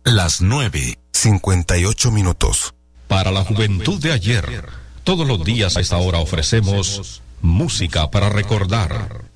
Las 9:58. Para la juventud de ayer, todos los días a esta hora ofrecemos música para recordar.